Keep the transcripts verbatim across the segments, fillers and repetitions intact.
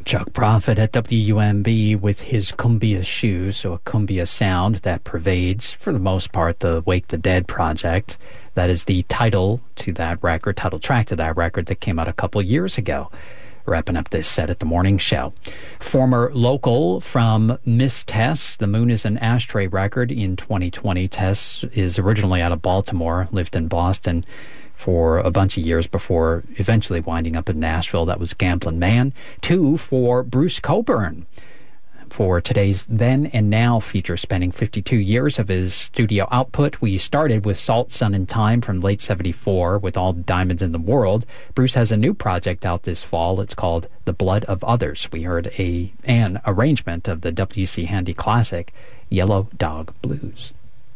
Chuck Prophet at W U M B with his cumbia shoes, so a cumbia sound that pervades, for the most part, the Wake the Dead project. That is the title to that record, title track to that record that came out a couple of years ago. Wrapping up this set at the morning show. Former local from Miss Tess, The Moon is an Ashtray record in twenty twenty. Tess is originally out of Baltimore, lived in Boston for a bunch of years before eventually winding up in Nashville. That was Gamblin' Man. Two for Bruce Cockburn for today's Then and Now feature, spending fifty-two years of his studio output. We started with Salt, Sun, and Time from late seventy-four with All the Diamonds in the World. Bruce has a new project out this fall. It's called The Blood of Others. We heard a an arrangement of the W C Handy classic Yellow Dog Blues.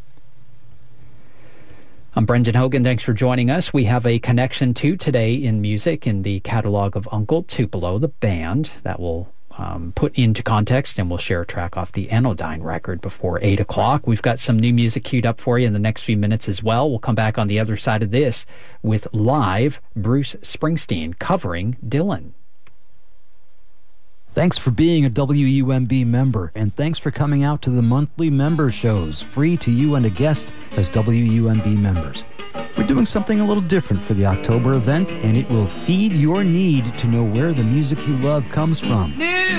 I'm Brendan Hogan. Thanks for joining us. We have a connection to Today in Music in the catalog of Uncle Tupelo, the band, that will um, put into context, and we'll share a track off the Anodyne record before eight o'clock. We've got some new music queued up for you in the next few minutes as well. We'll come back on the other side of this with live Bruce Springsteen covering Dylan. Thanks for being a W U M B member, and thanks for coming out to the monthly member shows, free to you and a guest as W U M B members. We're doing something a little different for the October event, and it will feed your need to know where the music you love comes from.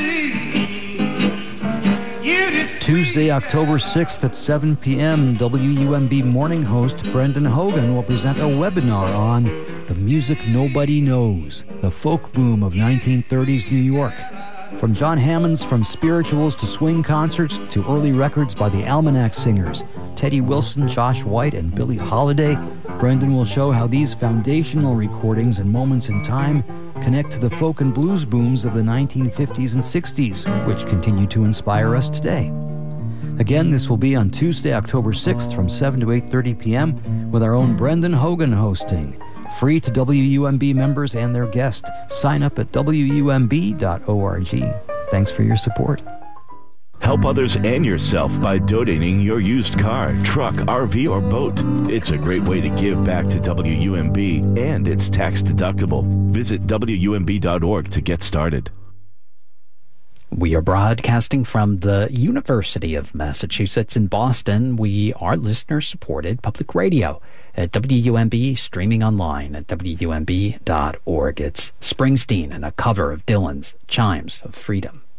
Tuesday, October sixth at seven p.m., W U M B morning host Brendan Hogan will present a webinar on The Music Nobody Knows, the folk boom of nineteen thirties New York. From John Hammond's From Spirituals to Swing Concerts to early records by the Almanac Singers, Teddy Wilson, Josh White, and Billie Holiday, Brendan will show how these foundational recordings and moments in time connect to the folk and blues booms of the nineteen fifties and sixties, which continue to inspire us today. Again, this will be on Tuesday, October sixth from seven to eight thirty p.m. with our own Brendan Hogan hosting. Free to W U M B members and their guests. Sign up at W U M B dot org. Thanks for your support. Help others and yourself by donating your used car, truck, R V, or boat. It's a great way to give back to W U M B, and it's tax deductible. Visit W U M B dot org to get started. We are broadcasting from the University of Massachusetts in Boston. We are listener-supported public radio at W U M B, streaming online at W U M B dot org. It's Springsteen and a cover of Dylan's Chimes of Freedom.